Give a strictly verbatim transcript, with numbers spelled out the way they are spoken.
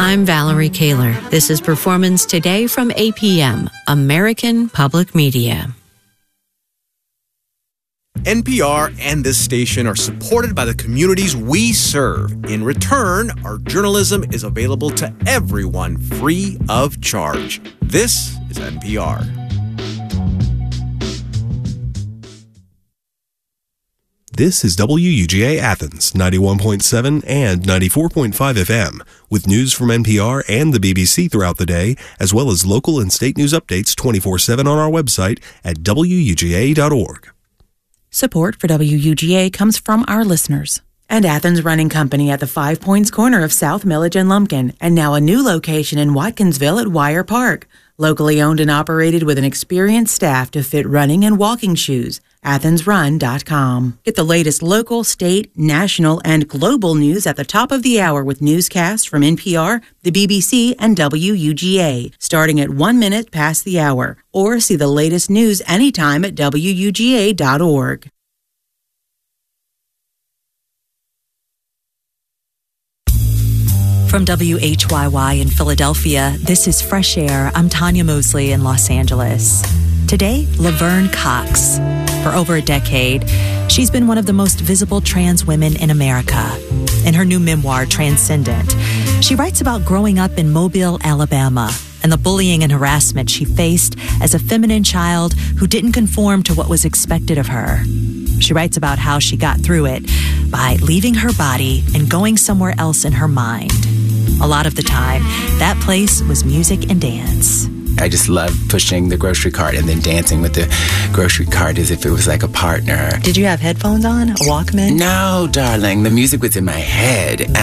I'm Valerie Kaler. This is Performance Today from A P M, American Public Media. N P R and this station are supported by the communities we serve. In return, our journalism is available to everyone free of charge. This is N P R. This is W U G A Athens, ninety-one point seven and ninety-four point five F M, with news from N P R and the B B C throughout the day, as well as local and state news updates twenty-four seven on our website at W U G A dot org. Support for W U G A comes from our listeners. And Athens Running Company at the Five Points corner of South Millage and Lumpkin, and now a new location in Watkinsville at Wire Park. Locally owned and operated with an experienced staff to fit running and walking shoes. Athens Run dot com. Get the latest local, state, national, and global news at the top of the hour with newscasts from N P R, the B B C, and W U G A, starting at one minute past the hour. Or see the latest news anytime at W U G A dot org. From W H Y Y in Philadelphia, this is Fresh Air. I'm Tanya Mosley in Los Angeles. Today, Laverne Cox. For over a decade, she's been one of the most visible trans women in America. In her new memoir, Transcendent, she writes about growing up in Mobile, Alabama, and the bullying and harassment she faced as a feminine child who didn't conform to what was expected of her. She writes about how she got through it by leaving her body and going somewhere else in her mind. A lot of the time, that place was music and dance. I just love pushing the grocery cart and then dancing with the grocery cart as if it was like a partner. Did you have headphones on? A Walkman? No, darling. The music was in my head.